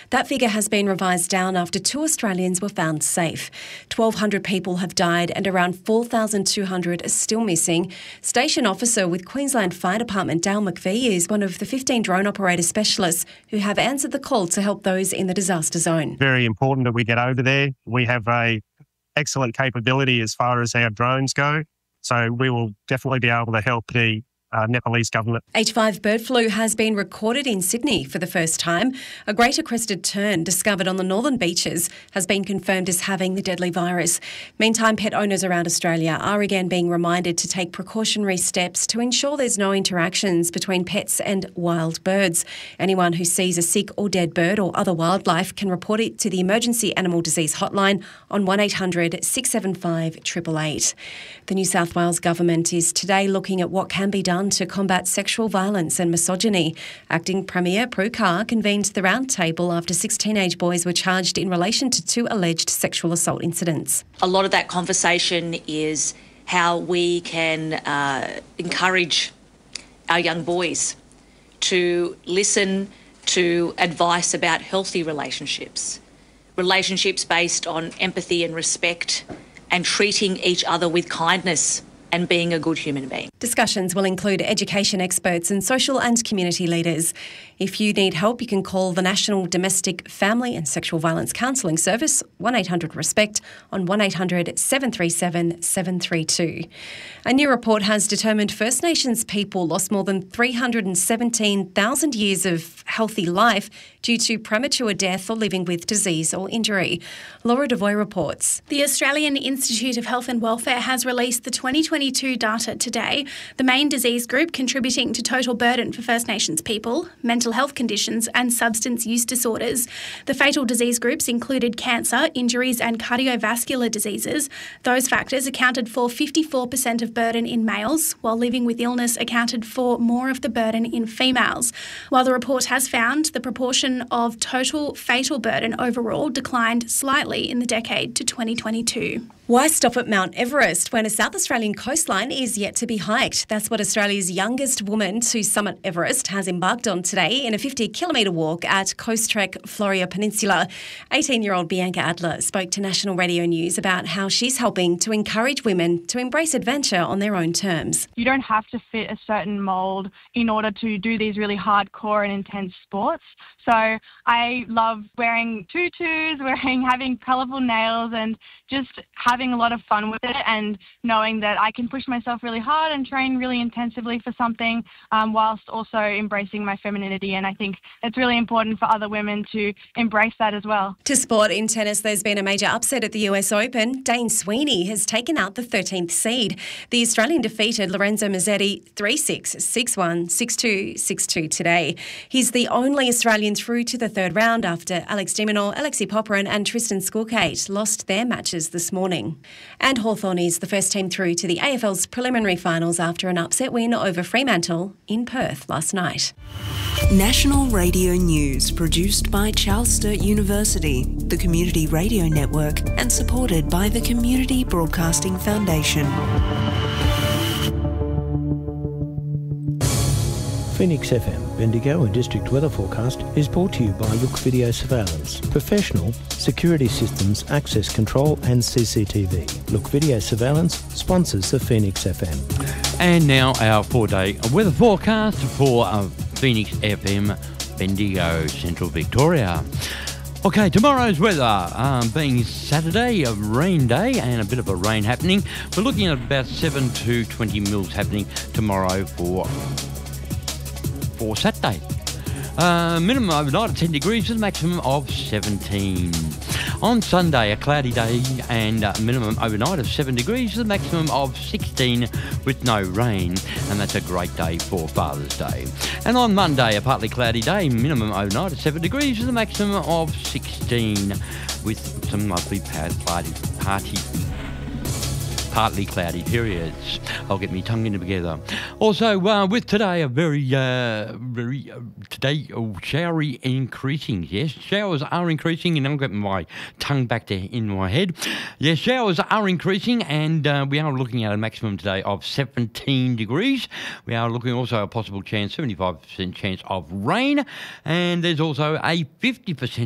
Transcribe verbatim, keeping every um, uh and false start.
That figure has been revised down after two Australians were found safe. twelve hundred people have died and around four thousand two hundred are still missing. Station officer with Queensland Fire Department Dale McVie is one of the fifteen drone operator specialists who have answered the call to help those in the disaster zone. Very important that we get over there. We have a excellent capability as far as our drones go, so we will definitely be able to help the Uh, Nepalese government. H five bird flu has been recorded in Sydney for the first time. A greater crested tern discovered on the northern beaches has been confirmed as having the deadly virus. Meantime, pet owners around Australia are again being reminded to take precautionary steps to ensure there's no interactions between pets and wild birds. Anyone who sees a sick or dead bird or other wildlife can report it to the Emergency Animal Disease Hotline on one eight hundred six seven five eight eight eight. The New South Wales Government is today looking at what can be done to combat sexual violence and misogyny. Acting Premier Prue Carr convened the roundtable after six teenage boys were charged in relation to two alleged sexual assault incidents. A lot of that conversation is how we can uh, encourage our young boys to listen to advice about healthy relationships, relationships based on empathy and respect and treating each other with kindness and being a good human being. Discussions will include education experts and social and community leaders. If you need help, you can call the National Domestic, Family and Sexual Violence Counselling Service, one eight hundred RESPECT, on one eight hundred seven three seven seven three two. A new report has determined First Nations people lost more than three hundred seventeen thousand years of healthy life due to premature death or living with disease or injury. Laura Devoy reports. The Australian Institute of Health and Welfare has released the twenty twenty-two data today. The main disease group contributing to total burden for First Nations people, mental health conditions and substance use disorders. The fatal disease groups included cancer, injuries and cardiovascular diseases. Those factors accounted for fifty-four percent of burden in males, while living with illness accounted for more of the burden in females. While the report has found the proportion of total fatal burden overall declined slightly in the decade to twenty twenty-two. Why stop at Mount Everest when a South Australian coastline is yet to be hiked? That's what Australia's youngest woman to summit Everest has embarked on today in a fifty kilometre walk at Coast Trek Floria Peninsula. eighteen-year-old Bianca Adler spoke to National Radio News about how she's helping to encourage women to embrace adventure on their own terms. You don't have to fit a certain mould in order to do these really hardcore and intense sports. So I love wearing tutus, wearing having colourful nails and just having a lot of fun with it and knowing that I can push myself really hard and train really intensively for something um, whilst also embracing my femininity. And I think it's really important for other women to embrace that as well. To sport, in tennis, there's been a major upset at the U S Open. Dane Sweeney has taken out the thirteenth seed. The Australian defeated Lorenzo Mazzetti three six, six one, six two, six two today. He's the only Australian through to the third round after Alex de Minaur, Alexei Popyrin and Tristan Skulkate lost their matches this morning. And Hawthorn is the first team through to the A F L's preliminary finals after an upset win over Fremantle in Perth last night. National Radio News, produced by Charles Sturt University, the Community Radio Network, and supported by the Community Broadcasting Foundation. Phoenix F M, Bendigo and District Weather Forecast is brought to you by Look Video Surveillance. Professional security systems, access control and C C T V. Look Video Surveillance sponsors the Phoenix F M. And now our four-day weather forecast for uh, Phoenix F M, Bendigo, Central Victoria. Okay, tomorrow's weather, um, being Saturday, a rain day and a bit of a rain happening. We're looking at about seven to twenty mils happening tomorrow for for Saturday. Uh, minimum overnight of ten degrees and maximum of seventeen. On Sunday, a cloudy day and a minimum overnight of seven degrees and a maximum of sixteen with no rain. And that's a great day for Father's Day. And on Monday, a partly cloudy day, minimum overnight of seven degrees and a maximum of sixteen with some lovely party, party partly cloudy periods. I'll get me tongue in together. Also, uh, with today, a very, uh, very, uh, today, oh, showery increasing. Yes, showers are increasing, and I'll get my tongue back to in my head. Yes, showers are increasing, and uh, we are looking at a maximum today of seventeen degrees. We are looking also a possible chance, seventy-five percent chance of rain, and there's also a fifty percent